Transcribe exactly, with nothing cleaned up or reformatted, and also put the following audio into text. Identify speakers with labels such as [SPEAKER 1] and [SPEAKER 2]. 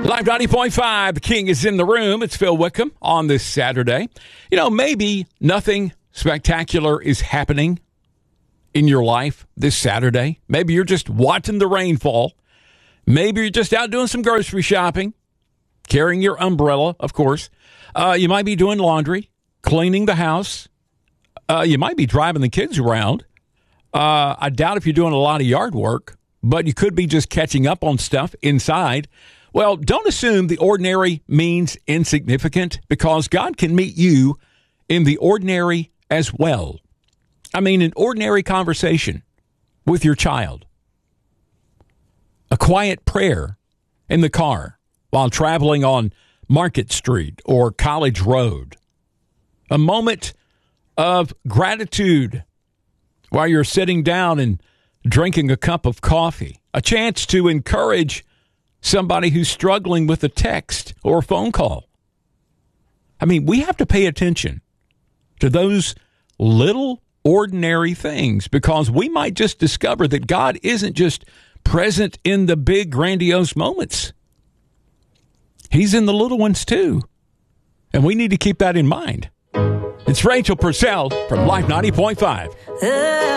[SPEAKER 1] Live ninety point five, the King is in the room. It's Phil Wickham on this Saturday. You know, maybe nothing spectacular is happening in your life this Saturday. Maybe you're just watching the rainfall. Maybe you're just out doing some grocery shopping, carrying your umbrella, of course. Uh, you might be doing laundry, cleaning the house. Uh, you might be driving the kids around. Uh, I doubt if you're doing a lot of yard work, but you could be just catching up on stuff inside. Well, don't assume the ordinary means insignificant, because God can meet you in the ordinary as well. I mean, an ordinary conversation with your child, a quiet prayer in the car while traveling on Market Street or College Road, a moment of gratitude while you're sitting down and drinking a cup of coffee, a chance to encourage somebody who's struggling with a text or a phone call. I mean, we have to pay attention to those little ordinary things, because we might just discover that God isn't just present in the big grandiose moments. He's in the little ones too. And we need to keep that in mind. It's Rachel Purcell from Life ninety point five.